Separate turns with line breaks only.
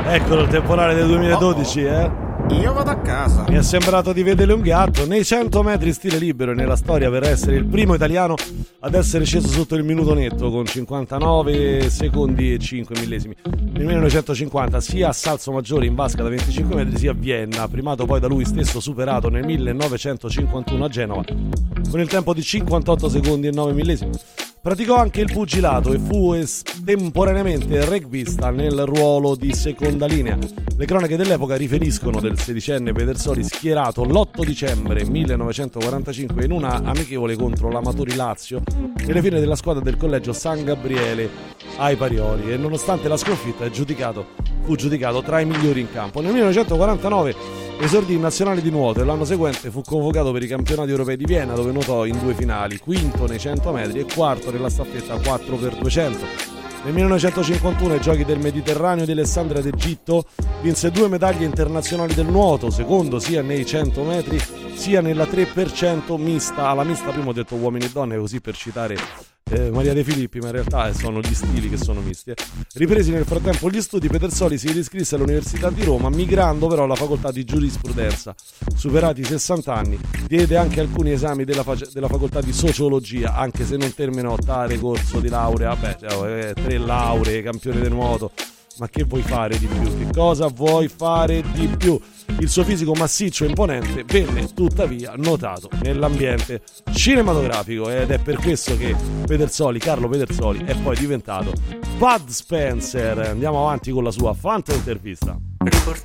Eccolo il temporale del 2012,
Io vado a casa.
Mi è sembrato di vedere un gatto nei 100 metri stile libero e nella storia per essere il primo italiano ad essere sceso sotto il minuto netto con 59 secondi e 5 millesimi. Nel 1950 sia a Salsomaggiore in vasca da 25 metri sia a Vienna, primato poi da lui stesso superato nel 1951 a Genova con il tempo di 58 secondi e 9 millesimi. Praticò anche il pugilato e fu estemporaneamente rugbista nel ruolo di seconda linea. Le cronache dell'epoca riferiscono del sedicenne Pedersoli schierato l'8 dicembre 1945 in una amichevole contro l'Amatori Lazio nelle file della squadra del collegio San Gabriele ai Parioli e nonostante la sconfitta fu giudicato tra i migliori in campo. Nel 1949 esordì in nazionale di nuoto e l'anno seguente fu convocato per i campionati europei di Vienna dove nuotò in 2 finali, quinto nei 100 metri e quarto nella staffetta 4x200. Nel 1951 ai Giochi del Mediterraneo di Alessandria d'Egitto vinse 2 medaglie internazionali del nuoto, secondo sia nei 100 metri sia nella 3% mista, alla mista prima ho detto uomini e donne così per citare Maria De Filippi, ma in realtà sono gli stili che sono misti. Ripresi nel frattempo gli studi, Pedersoli si riscrisse all'Università di Roma, migrando però alla facoltà di giurisprudenza. Superati i 60 anni, diede anche alcuni esami della facoltà di sociologia, anche se non terminò tale corso di laurea. 3 lauree, campione del nuoto. Ma che vuoi fare di più? Che cosa vuoi fare di più? Il suo fisico massiccio e imponente venne tuttavia notato nell'ambiente cinematografico ed è per questo che Carlo Pedersoli è poi diventato Bud Spencer. Andiamo avanti con la sua fanta intervista.